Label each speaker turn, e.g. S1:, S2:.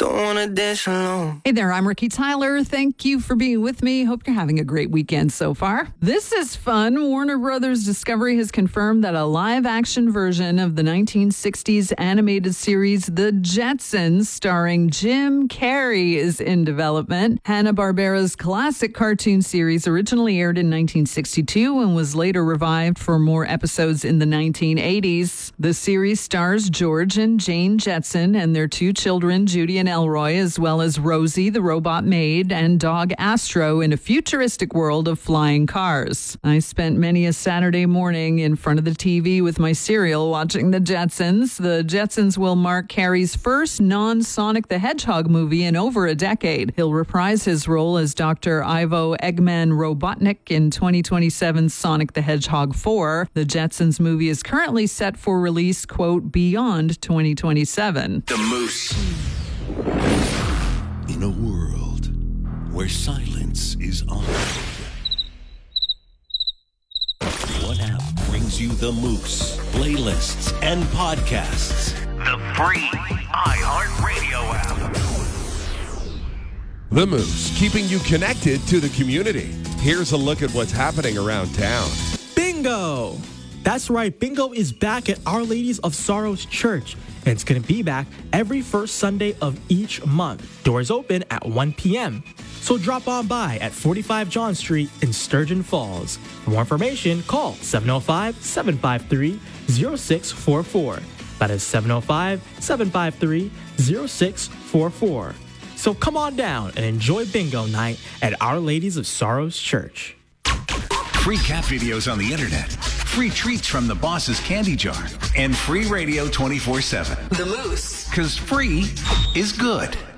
S1: Don't wanna dance alone.
S2: Hey there, I'm Ricky Tyler. Thank you for being with me. Hope you're having a great weekend so far. This is fun. Warner Brothers Discovery has confirmed that a live-action version of the 1960s animated series The Jetsons, starring Jim Carrey, is in development. Hanna-Barbera's classic cartoon series originally aired in 1962 and was later revived for more episodes in the 1980s. The series stars George and Jane Jetson and their two children, Judy and Elroy, as well as Rosie, the robot maid, and dog Astro in a futuristic world of flying cars. I spent many a Saturday morning in front of the TV with my cereal watching The Jetsons. The Jetsons will mark Carrey's first non-Sonic the Hedgehog movie in over a decade. He'll reprise his role as Dr. Ivo Eggman Robotnik in 2027's Sonic the Hedgehog 4. The Jetsons movie is currently set for release, quote, beyond 2027.
S3: The Moose.
S4: In a world where silence is honored, what app brings you the Moose playlists and podcasts?
S3: The free iHeartRadio app.
S5: The Moose, keeping you connected to the community. Here's a look at what's happening around town.
S6: Bingo! That's right, Bingo is back at Our Ladies of Sorrows Church, and it's going to be back every first Sunday of each month. Doors open at 1 p.m. So drop on by at 45 John Street in Sturgeon Falls. For more information, call 705-753-0644. That is 705-753-0644. So come on down and enjoy Bingo night at Our Ladies of Sorrows Church.
S3: Free cat videos on the internet, free treats from the boss's candy jar, and free radio 24/7.
S7: The Moose.
S3: 'Cause free is good.